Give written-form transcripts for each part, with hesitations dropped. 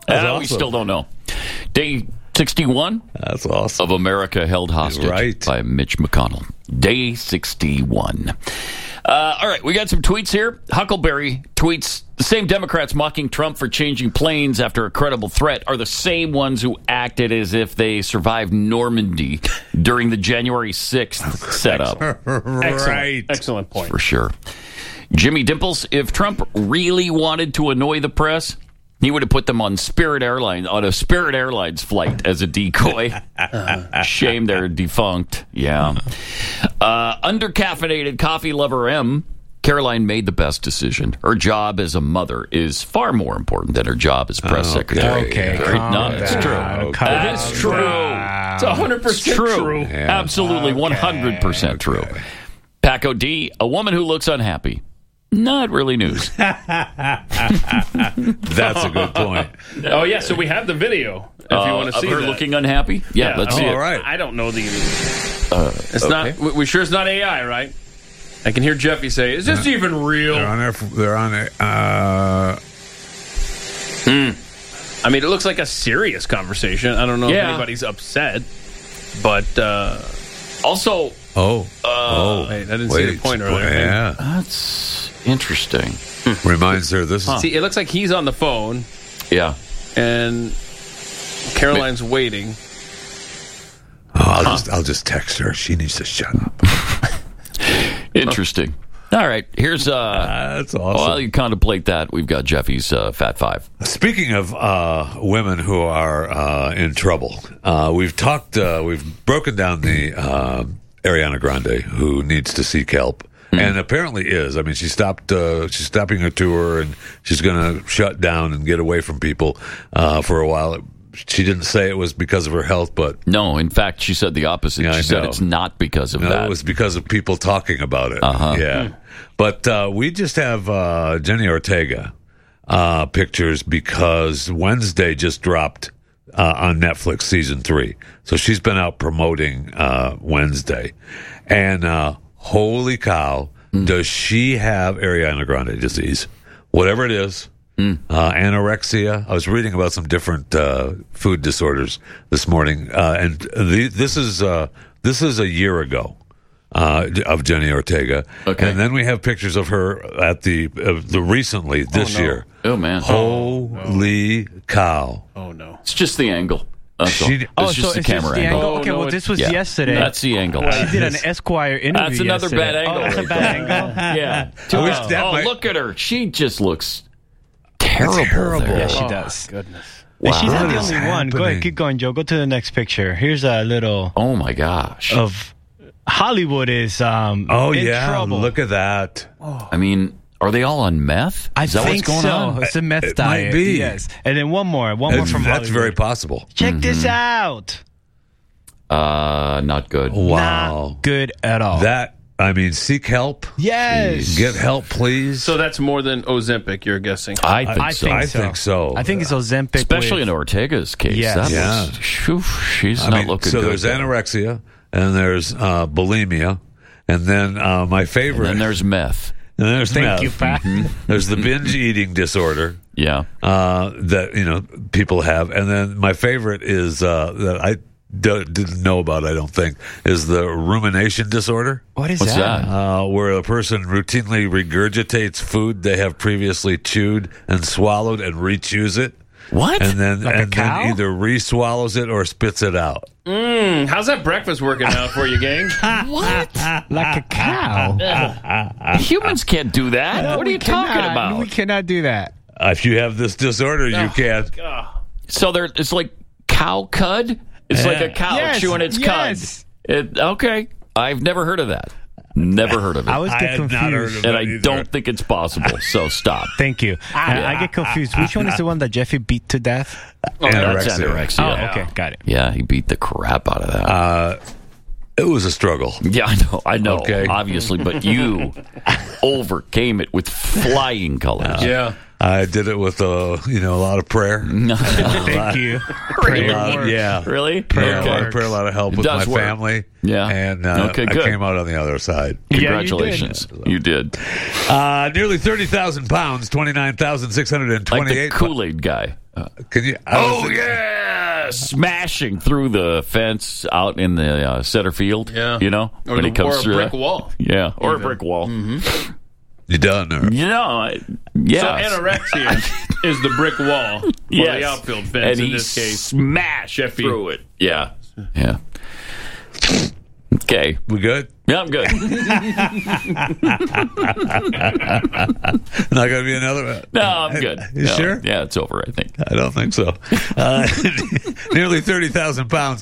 awesome. We still don't know. Day 61 That's awesome. of America held hostage Right. by Mitch McConnell. Day 61. All right, we got some tweets here. Huckleberry tweets, the same Democrats mocking Trump for changing planes after a credible threat are the same ones who acted as if they survived Normandy during the January 6th setup. Right. Excellent point. For sure. Jimmy Dimples, if Trump really wanted to annoy the press, he would have put them on a Spirit Airlines flight as a decoy. Shame they're defunct. Yeah. Undercaffeinated coffee lover M. Caroline made the best decision. Her job as a mother is far more important than her job as press secretary. Okay, No, it's true. That's true. It's 100% true. Yeah. Absolutely, 100% true. Paco D, a woman who looks unhappy. Not really news. That's a good point. Oh, yeah, so we have the video if you want to Of see her that. looking unhappy? Yeah, let's see it. All right. I don't know the... it's okay. not... We sure it's not AI, right? I can hear Jeffy say, is this even real? They're on there. I mean, it looks like a serious conversation. I don't know if anybody's upset, but... Also, Wait, I didn't see the point earlier. Yeah. that's interesting. Reminds her this is... See, it looks like he's on the phone, Yeah. and Caroline's waiting. I'll just text her. She needs to shut up. Interesting. All right, here's That's awesome. while you contemplate that, we've got Jeffy's Fat Five. Speaking of women who are in trouble, we've broken down the Ariana Grande who needs to seek help, and apparently is. I mean, she's stopping her tour, and she's going to shut down and get away from people for a while. She didn't say it was because of her health, but No, in fact, she said the opposite. Yeah, I she said know. it's not because of no, that. it was because of people talking about it. Uh-huh. Yeah, but we just have Jenny Ortega pictures because Wednesday just dropped on Netflix season 3, so she's been out promoting Wednesday, and holy cow, does she have Ariana Grande disease? Whatever it is. Anorexia. I was reading about some different food disorders this morning, and this is a year ago of Jenny Ortega. Okay. And then we have pictures of her at the recently this year. Oh, man. Holy cow! Oh, no. It's just the angle. That's all. She- It's just the camera angle. Oh, Okay, no, well, it- this was Yeah, yesterday. That's the angle. She did an Esquire interview. That's another yesterday. bad angle. Oh, that's a right bad there. angle. Yeah. I wish that Oh, might- look at her. She just looks terrible. terrible. there. Yeah, she Oh, does. goodness. And she's not What the is only one. Go happening? ahead, keep going, Joe. Go to the next picture. Here's a little Oh, my gosh. of Hollywood is in trouble. Look at that. I mean, are they all on meth? I Is that think what's going so. on? It's a meth It diet. might be. Yes. And then one more from That's Hollywood. very possible. Check this out. Not good. Wow. Not good at all. Seek help. Yes. Get help, please. So that's more than Ozempic, you're guessing. I think I so. think I so. think so. I think it's Ozempic. Especially with, in Ortega's case. Yes. That Yeah. was, phew, she's not looking so good. there's there. anorexia, and there's bulimia, and then my favorite. And then there's meth. and there's Thank meth. you, Pat. There's the binge eating disorder Yeah. that people have, and then my favorite is that I didn't know about. I don't think is the rumination disorder. What is What's that? that? Where a person routinely regurgitates food they have previously chewed and swallowed and re-chews it. What? And then Like a cow? then either re-swallows it or spits it out. How's that breakfast working out for you, gang? What? Like a cow. Humans can't do that. what are you talking about? We cannot do that. If you have this disorder, you can. So it's like cow cud? It's like a cow Yes, chewing its yes. cud. Okay. I've never heard of that. Never heard of it. I always I get had not heard confused. of and it I either. don't think it's possible. So stop. Thank you. I get confused. Which one is the one that Jeffy beat to death? Oh, that's Anorexia. anorexia. Oh, Yeah. okay. Got it. Yeah, he beat the crap out of that. It was a struggle. Yeah, I know, Okay. obviously, but you overcame it with flying colors. Yeah. I did it with a lot of prayer. Thank you. Really? Yeah. Really? Prayer, Okay. a lot of prayer, a lot of help It with my does work. family. Yeah. And Okay, I good. came out on the other side. Congratulations. You did. Nearly 30,000 pounds, Like the 29,628. Kool-Aid guy. Can you? Smashing through the fence out in the center field. Yeah. You know, or when he comes or a through brick that. wall. Yeah, or a brick wall. Mm-hmm. You done? Or? Yeah. So anorexia is the brick wall, or the outfield fence and in this case. Smash Jeffy. through it. Yeah. Okay. We good? Yeah, I'm good. Not going to be another one? No, I'm good. You sure? Yeah, it's over, I think. I don't think so. Nearly 30,000 pounds,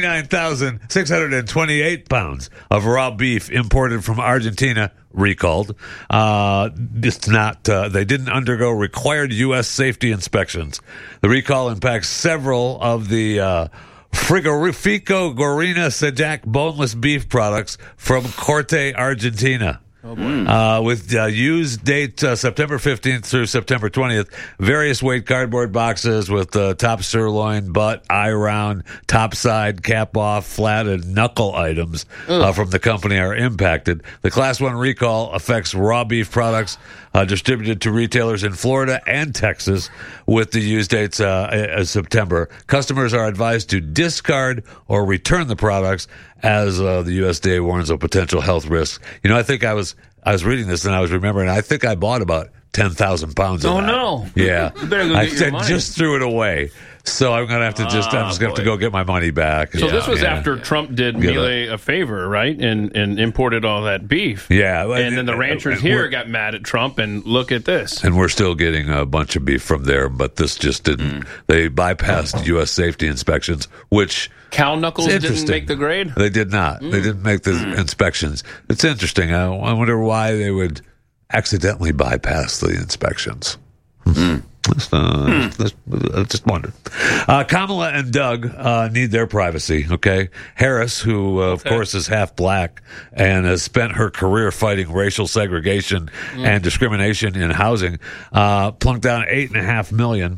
29,628 pounds of raw beef imported from Argentina recalled. It's not. They didn't undergo required U.S. safety inspections. The recall impacts several of the Frigorifico Gorina Sajac boneless beef products from Corte, Argentina. With used date September 15th through September 20th, various weight cardboard boxes with top sirloin, butt, eye round, top side, cap off, flat, and knuckle items from the company are impacted. The Class 1 recall affects raw beef products distributed to retailers in Florida and Texas with the use dates September. Customers are advised to discard or return the products as the USDA warns of potential health risks. You know, I think I was reading this and I was remembering, I think I bought about 10,000 pounds of that. No. Yeah. You better go get your money. Just threw it away. So I'm going to have to I'm just going to have to go get my money back. So this was after Trump did Miele a favor, right? And imported all that beef. Yeah. And then the ranchers here got mad at Trump, and look at this. And we're still getting a bunch of beef from there, but this just didn't. They bypassed U.S. safety inspections, which... Cow knuckles didn't make the grade? They did not. They didn't make the inspections. It's interesting. I wonder why they would accidentally bypass the inspections. I just wondered. Kamala and Doug need their privacy, okay? Harris, who, of course, is half black and has spent her career fighting racial segregation and discrimination in housing, plunked down $8.5 million.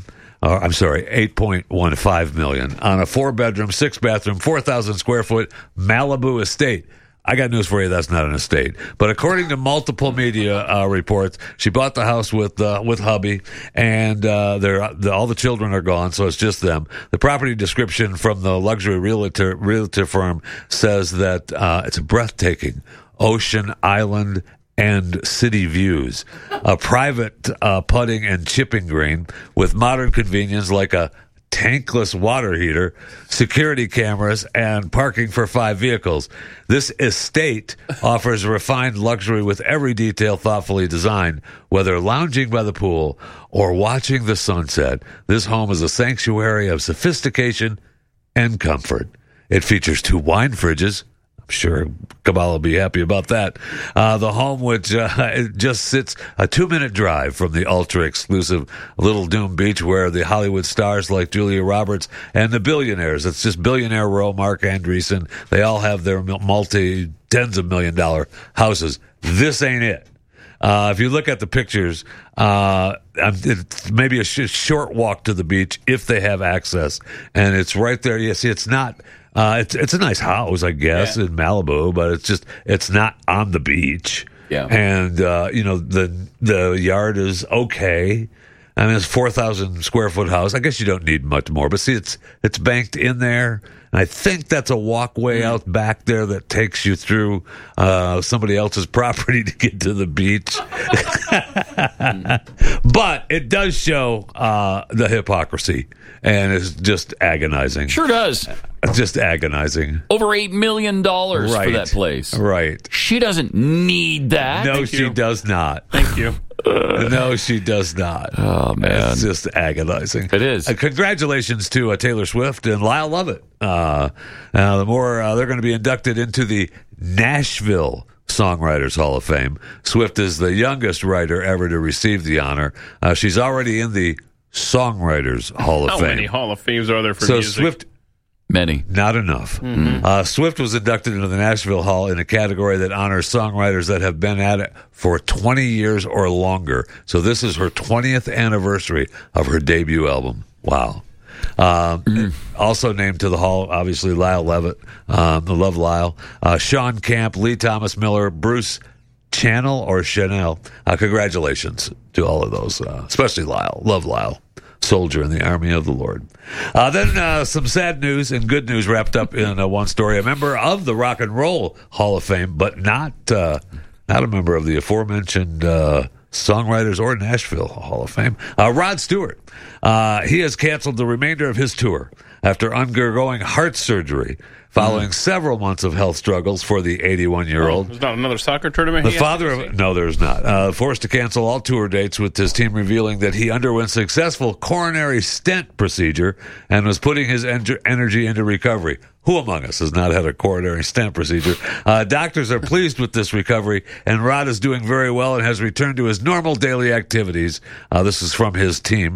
$8.15 million on a 4-bedroom, 6-bathroom, 4,000 square foot Malibu estate. I got news for you. That's not an estate. But according to multiple media reports, she bought the house with hubby, and all the children are gone, so it's just them. The property description from the luxury realtor firm says that it's a breathtaking ocean, island, and city views, a private putting and chipping green with modern convenience like a tankless water heater, security cameras, and parking for 5 vehicles. This estate offers refined luxury with every detail thoughtfully designed. Whether lounging by the pool or watching the sunset, this home is a sanctuary of sophistication and comfort. It features 2 wine fridges. I'm sure Kamala will be happy about that. The home, which it just sits a 2-minute drive from the ultra-exclusive Little Doom Beach, where the Hollywood stars like Julia Roberts and the billionaires, it's just Billionaire Row, Mark Andreessen, they all have their tens of $1 million houses. This ain't it. If you look at the pictures, it's maybe a short walk to the beach if they have access, and it's right there. You see, it's not. It's a nice house, I guess, in Malibu, but it's not on the beach. Yeah, and the yard is okay. I mean, it's 4,000 square foot house. I guess you don't need much more, but see, it's banked in there. And I think that's a walkway out back there that takes you through somebody else's property to get to the beach. But it does show the hypocrisy, and it's just agonizing. Sure does. Just agonizing. Over $8 million for that place. Right. She doesn't need that. No, she does not. Thank you. No, she does not. Oh, man. It's just agonizing. It is. Congratulations to Taylor Swift and Lyle Lovett. They're going to be inducted into the Nashville Songwriters Hall of Fame. Swift is the youngest writer ever to receive the honor. She's already in the Songwriters Hall of Fame. How many Hall of Fames are there for music? Swift... Many. Not enough. Mm-hmm. Swift was inducted into the Nashville Hall in a category that honors songwriters that have been at it for 20 years or longer. So this is her 20th anniversary of her debut album. Wow. Also named to the Hall, obviously, Lyle Lovett, the Love Lyle, Sean Camp, Lee Thomas Miller, Bruce Channel or Chanel. Congratulations to all of those, especially Lyle. Love Lyle. soldier in the army of the Lord. Then some sad news and good news wrapped up in one story. A member of the Rock and Roll Hall of Fame, but not a member of the aforementioned Songwriters or Nashville Hall of Fame, Rod Stewart. He has canceled the remainder of his tour after undergoing heart surgery following several months of health struggles for the 81-year-old. There's not another soccer tournament? The father of... No, there's not. Forced to cancel all tour dates, with his team revealing that he underwent successful coronary stent procedure and was putting his energy into recovery. Who among us has not had a coronary stent procedure? Doctors are pleased with this recovery, and Rod is doing very well and has returned to his normal daily activities. This is from his team.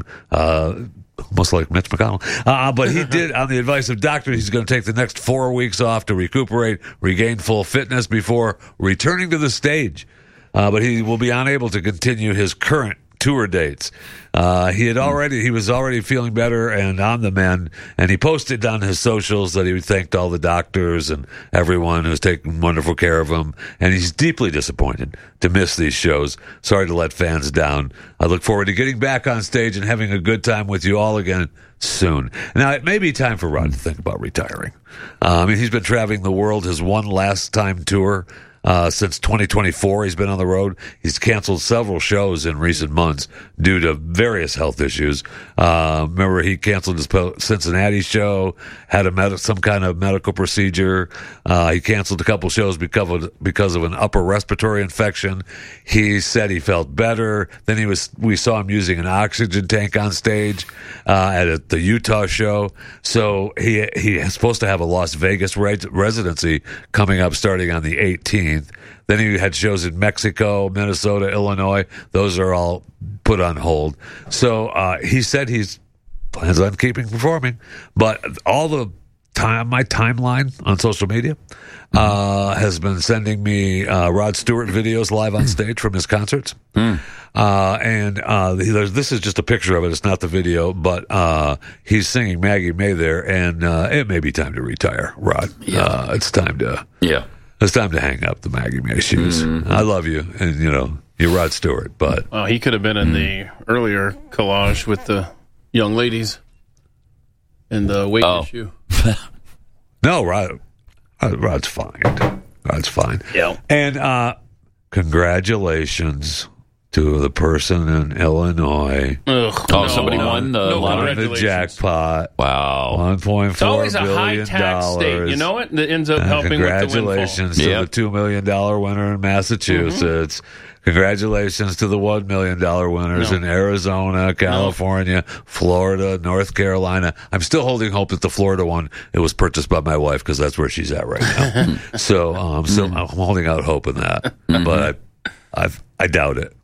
Almost like Mitch McConnell. But he did, on the advice of doctors, he's going to take the next 4 weeks off to recuperate, regain full fitness before returning to the stage. But he will be unable to continue his current tour dates. He was already feeling better and on the mend, and he posted on his socials that he thanked all the doctors and everyone who's taken wonderful care of him, and he's deeply disappointed to miss these shows. Sorry to let fans down. I look forward to getting back on stage and having a good time with you all again soon. Now, it may be time for Rod to think about retiring. He's been traveling the world, his one last time tour. Since 2024, he's been on the road. He's canceled several shows in recent months due to various health issues. Remember, he canceled his Cincinnati show, had some kind of medical procedure. He canceled a couple shows because of an upper respiratory infection. He said he felt better. Then we saw him using an oxygen tank on stage at the Utah show. So he is supposed to have a Las Vegas residency coming up starting on the 18th. Then he had shows in Mexico, Minnesota, Illinois. Those are all put on hold. So he said he plans on keeping performing. But all the time, my timeline on social media has been sending me Rod Stewart videos live on stage from his concerts. This is just a picture of it. It's not the video, but he's singing Maggie May there, and it may be time to retire, Rod. Yeah. It's time to... Yeah. It's time to hang up the Maggie May shoes. I love you, and you're Rod Stewart, but he could have been in the earlier collage with the young ladies and the weight issue. No, Rod's fine. Rod's fine. Yeah. And congratulations to the person in Illinois. Somebody won the jackpot. Wow. $1.4 billion. It's always a high-tax state. You know it? That ends up helping with the windfall. Congratulations to the $2 million winner in Massachusetts. Congratulations to the $1 million winners in Arizona, California, Florida, North Carolina. I'm still holding hope that the Florida one, it was purchased by my wife because that's where she's at right now. So I'm holding out hope in that. But I doubt it.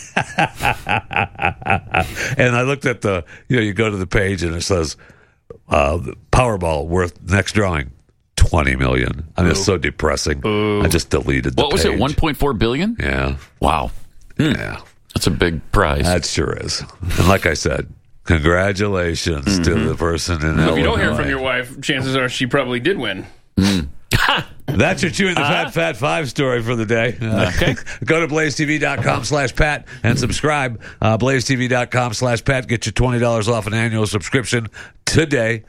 And I looked at you go to the page and it says Powerball worth next drawing $20 million. I mean, it's so depressing. I just deleted the page. What was it, $1.4 billion? Yeah. Wow. Yeah. That's a big prize. That sure is. And like I said, congratulations to the person in Illinois. If you don't hear from your wife, chances are she probably did win. That's your Chewing the Fat 5 story for the day. Okay. Go to blazetv.com/Pat and subscribe. blazetv.com/Pat. Get you $20 off an annual subscription today.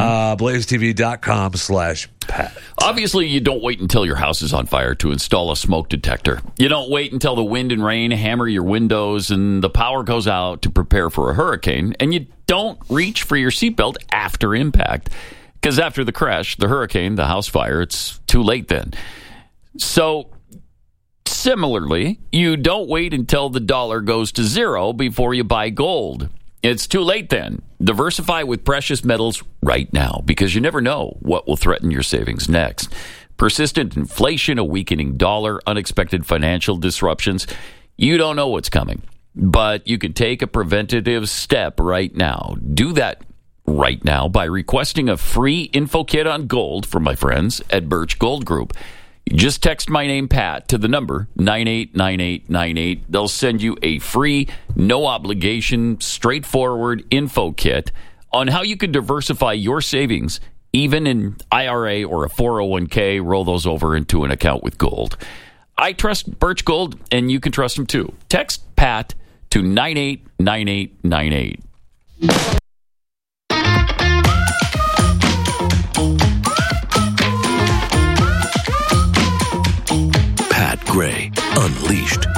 blazetv.com/Pat. Obviously, you don't wait until your house is on fire to install a smoke detector. You don't wait until the wind and rain hammer your windows and the power goes out to prepare for a hurricane. And you don't reach for your seatbelt after impact. Because after the crash, the hurricane, the house fire, it's too late then. So, similarly, you don't wait until the dollar goes to zero before you buy gold. It's too late then. Diversify with precious metals right now, because you never know what will threaten your savings next. Persistent inflation, a weakening dollar, unexpected financial disruptions. You don't know what's coming, but you can take a preventative step right now. Do that right now by requesting a free info kit on gold from my friends at Birch Gold Group. You just text my name, Pat, to the number 989898. They'll send you a free, no obligation, straightforward info kit on how you can diversify your savings, even in IRA or a 401k, roll those over into an account with gold. I trust Birch Gold, and you can trust them too. Text Pat to 989898. Pat Gray Unleashed.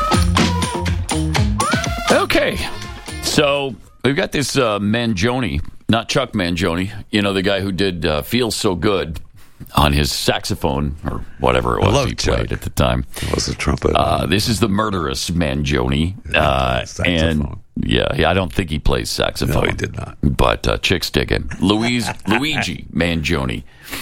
Okay, so we've got this Mangione, not Chuck Mangione, the guy who did Feel So Good on his saxophone or whatever it was he played at the time. It was a trumpet. This is the murderous Mangione. And I don't think he plays saxophone. No, he did not. But chicks dig him. Luigi Mangione,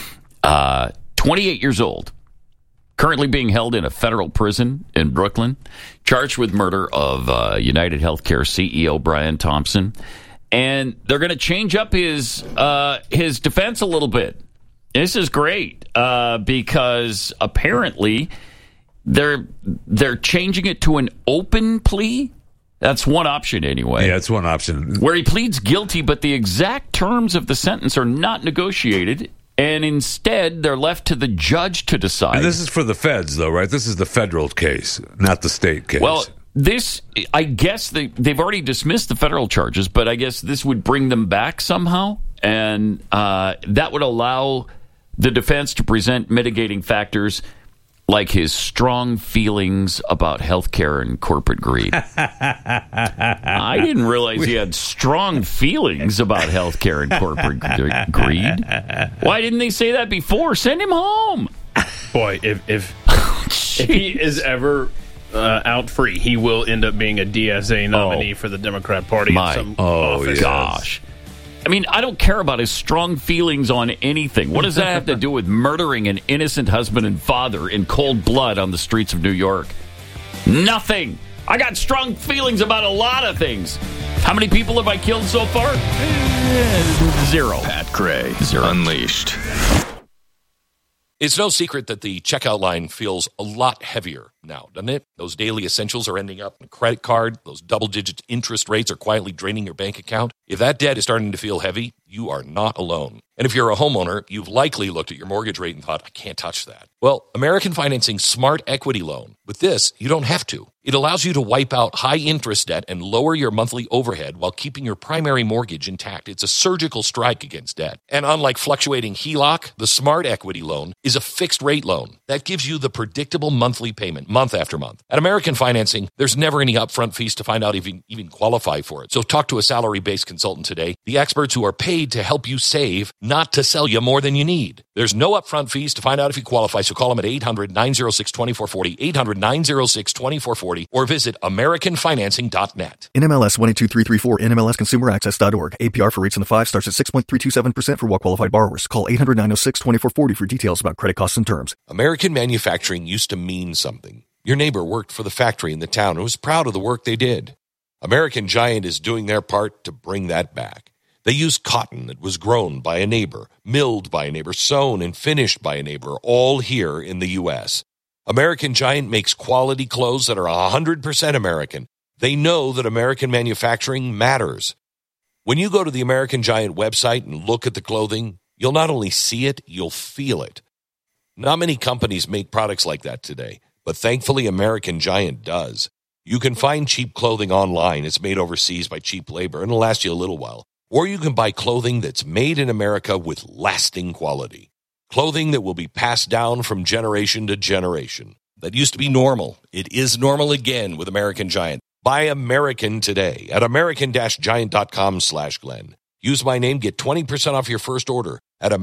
28 years old. Currently being held in a federal prison in Brooklyn, charged with murder of United Healthcare CEO Brian Thompson, and they're going to change up his defense a little bit. This is great because apparently they're changing it to an open plea. That's one option anyway. Yeah, it's one option where he pleads guilty, but the exact terms of the sentence are not negotiated. And instead, they're left to the judge to decide. And this is for the feds, though, right? This is the federal case, not the state case. Well, I guess they've already dismissed the federal charges, but I guess this would bring them back somehow. And that would allow the defense to present mitigating factors like his strong feelings about healthcare and corporate greed. I didn't realize he had strong feelings about healthcare and corporate greed. Why didn't they say that before? Send him home. Boy, if he is ever out free, he will end up being a DSA nominee for the Democrat Party. Gosh. I mean, I don't care about his strong feelings on anything. What does that have to do with murdering an innocent husband and father in cold blood on the streets of New York? Nothing. I got strong feelings about a lot of things. How many people have I killed so far? 0. Pat Gray 0. Unleashed. It's no secret that the checkout line feels a lot heavier now, doesn't it? Those daily essentials are ending up in a credit card. Those double-digit interest rates are quietly draining your bank account. If that debt is starting to feel heavy, you are not alone. And if you're a homeowner, you've likely looked at your mortgage rate and thought, I can't touch that. Well, American Financing's Smart Equity Loan. With this, you don't have to. It allows you to wipe out high-interest debt and lower your monthly overhead while keeping your primary mortgage intact. It's a surgical strike against debt. And unlike fluctuating HELOC, the Smart Equity Loan is a fixed-rate loan that gives you the predictable monthly payment month after month. At American Financing, there's never any upfront fees to find out if you even qualify for it. So talk to a salary-based consultant today, the experts who are paid to help you save, not to sell you more than you need. There's no upfront fees to find out if you qualify, so call them at 800-906-2440, 800-906-2440, or visit AmericanFinancing.net. NMLS 122334, NMLSConsumerAccess.org. APR for rates in the 5 starts at 6.327% for well-qualified borrowers. Call 800-906-2440 for details about credit costs and terms. American manufacturing used to mean something. Your neighbor worked for the factory in the town and was proud of the work they did. American Giant is doing their part to bring that back. They use cotton that was grown by a neighbor, milled by a neighbor, sewn and finished by a neighbor, all here in the U.S. American Giant makes quality clothes that are 100% American. They know that American manufacturing matters. When you go to the American Giant website and look at the clothing, you'll not only see it, you'll feel it. Not many companies make products like that today, but thankfully American Giant does. You can find cheap clothing online. It's made overseas by cheap labor and it'll last you a little while. Or you can buy clothing that's made in America with lasting quality. Clothing that will be passed down from generation to generation. That used to be normal. It is normal again with American Giant. Buy American today at american-giant.com/Glenn. Use my name, get 20% off your first order at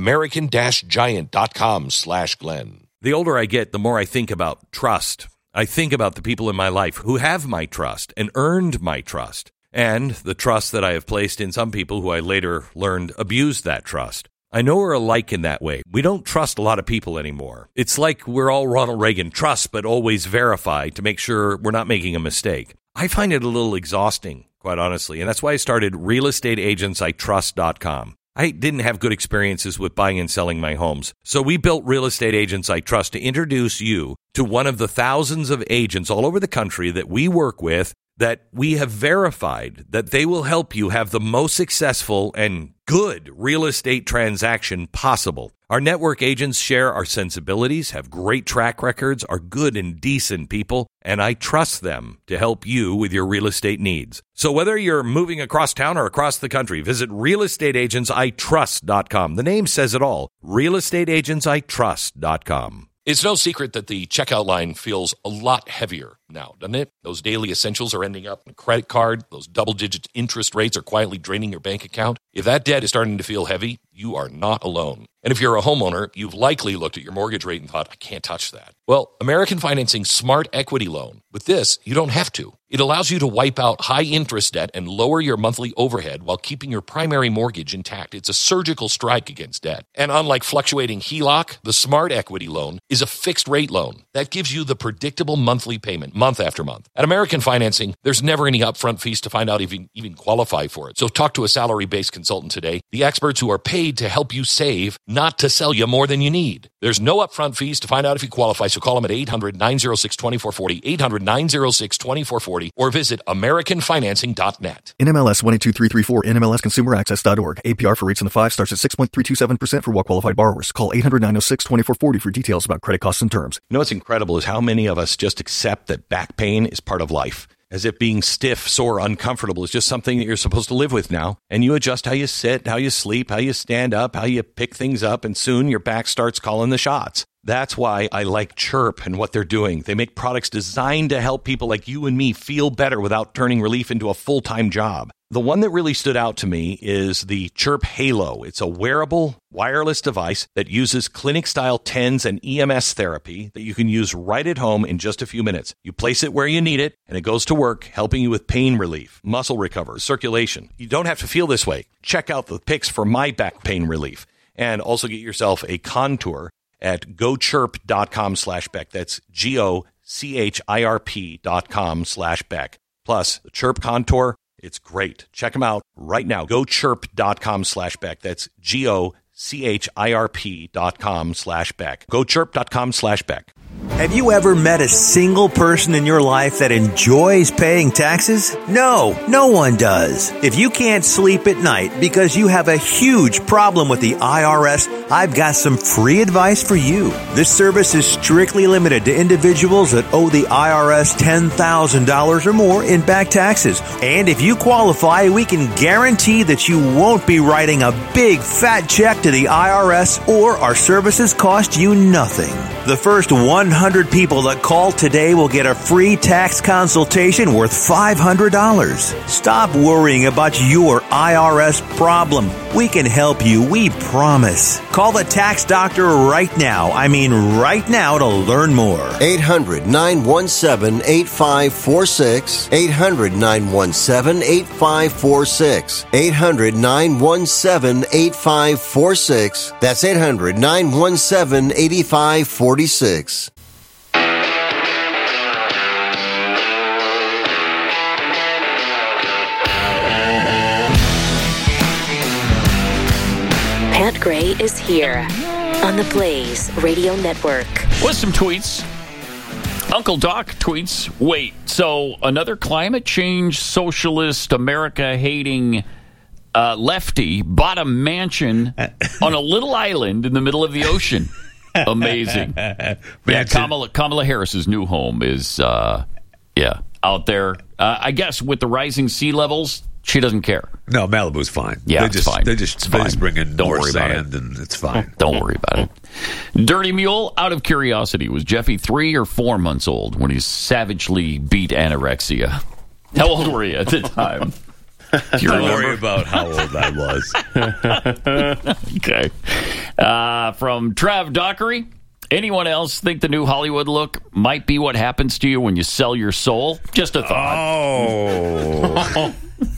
american-giant.com/Glenn. The older I get, the more I think about trust. I think about the people in my life who have my trust and earned my trust, and the trust that I have placed in some people who I later learned abused that trust. I know we're alike in that way. We don't trust a lot of people anymore. It's like we're all Ronald Reagan, trust but always verify to make sure we're not making a mistake. I find it a little exhausting, quite honestly, and that's why I started realestateagentsitrust.com. I didn't have good experiences with buying and selling my homes, so we built Real Estate Agents I Trust to introduce you to one of the thousands of agents all over the country that we work with that we have verified that they will help you have the most successful and good real estate transaction possible. Our network agents share our sensibilities, have great track records, are good and decent people, and I trust them to help you with your real estate needs. So whether you're moving across town or across the country, visit realestateagentsitrust.com. The name says it all. realestateagentsitrust.com. It's no secret that the checkout line feels a lot heavier now, doesn't it? Those daily essentials are ending up on a credit card. Those double-digit interest rates are quietly draining your bank account. If that debt is starting to feel heavy, you are not alone. And if you're a homeowner, you've likely looked at your mortgage rate and thought, I can't touch that. Well, American Financing's Smart Equity Loan. With this, you don't have to. It allows you to wipe out high-interest debt and lower your monthly overhead while keeping your primary mortgage intact. It's a surgical strike against debt. And unlike fluctuating HELOC, the Smart Equity Loan is a fixed-rate loan that gives you the predictable monthly payment month after month. At American Financing, there's never any upfront fees to find out if you even qualify for it. So talk to a salary-based consultant today, the experts who are paid to help you save, not to sell you more than you need. There's no upfront fees to find out if you qualify, so call them at 800-906-2440, 800-906-2440, or visit AmericanFinancing.net. NMLS 122334, NMLSConsumerAccess.org. APR for rates in the 5 starts at 6.327% for well-qualified borrowers. Call 800-906-2440 for details about credit costs and terms. You know what's incredible is how many of us just accept that back pain is part of life, as if being stiff, sore, uncomfortable is just something that you're supposed to live with now. And you adjust how you sit, how you sleep, how you stand up, how you pick things up, and soon your back starts calling the shots. That's why I like Chirp and what they're doing. They make products designed to help people like you and me feel better without turning relief into a full-time job. The one that really stood out to me is the Chirp Halo. It's a wearable, wireless device that uses clinic-style TENS and EMS therapy that you can use right at home in just a few minutes. You place it where you need it, and it goes to work, helping you with pain relief, muscle recovery, circulation. You don't have to feel this way. Check out the pics for my back pain relief, and also get yourself a Contour at gochirp.com/Beck. That's GOCHIRP.com/Beck. Plus, the Chirp Contour, it's great. Check them out right now. GoChirp.com/Beck. That's GOCHIRP.com/Beck. GoChirp.com/Beck. Have you ever met a single person in your life that enjoys paying taxes? No, no one does. If you can't sleep at night because you have a huge problem with the IRS, I've got some free advice for you. This service is strictly limited to individuals that owe the IRS $10,000 or more in back taxes. And if you qualify, we can guarantee that you won't be writing a big fat check to the IRS, or our services cost you nothing. The first 100 people that call today will get a free tax consultation worth $500. Stop worrying about your IRS problem. We can help you, we promise. Call the tax doctor right now. I mean right now, to learn more. 800-917-8546. 800-917-8546. 800-917-8546. That's 800-917-8546. Pat Gray is here on the Blaze Radio Network. With some tweets. Uncle Doc tweets, wait, so another climate change, socialist, America-hating lefty bought a mansion on a little island in the middle of the ocean. Amazing. Yeah, Kamala Harris's new home is, out there. I guess with the rising sea levels, she doesn't care. No, Malibu's fine. Yeah, it's fine. They just bring in more sand, and it's fine. Don't worry about it. Dirty Mule, out of curiosity, was Jeffy 3 or 4 months old when he savagely beat anorexia? How old were you at the time? Don't worry about how old I was. Okay. From Trav Dockery. Anyone else think the new Hollywood look might be what happens to you when you sell your soul? Just a thought. Oh.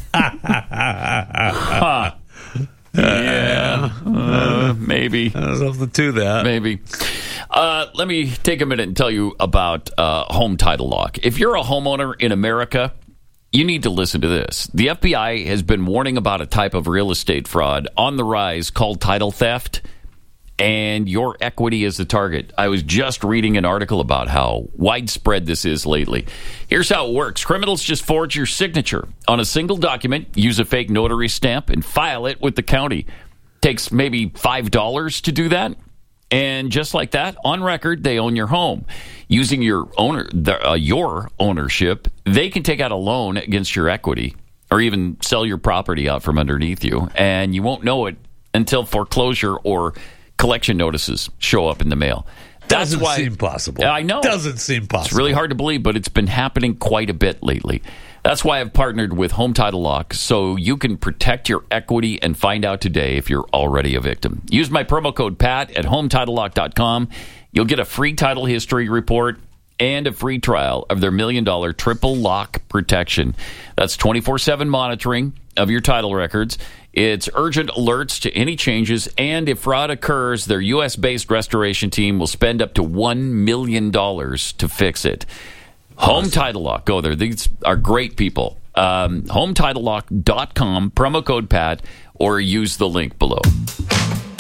Maybe. There's something to that. Maybe. Let me take a minute and tell you about home title lock. If you're a homeowner in America, you need to listen to this. The FBI has been warning about a type of real estate fraud on the rise called title theft. and your equity is the target. I was just reading an article about how widespread this is lately. Here's how it works. Criminals just forge your signature on a single document, use a fake notary stamp, and file it with the county. Takes maybe $5 to do that. And just like that, on record, they own your home. Using your ownership, they can take out a loan against your equity or even sell your property out from underneath you. And you won't know it until foreclosure or collection notices show up in the mail. Doesn't seem possible. I know. Doesn't seem possible. It's really hard to believe, but it's been happening quite a bit lately. That's why I've partnered with Home Title Lock, so you can protect your equity and find out today if you're already a victim. Use my promo code PAT at HometitleLock.com. You'll get a free title history report and a free trial of their $1 million triple lock protection. That's 24/7 monitoring of your title records. It's urgent alerts to any changes, and if fraud occurs, their U.S.-based restoration team will spend up to $1 million to fix it. Home Title Lock. Go there. These are great people. HometitleLock.com, promo code PAT, or use the link below.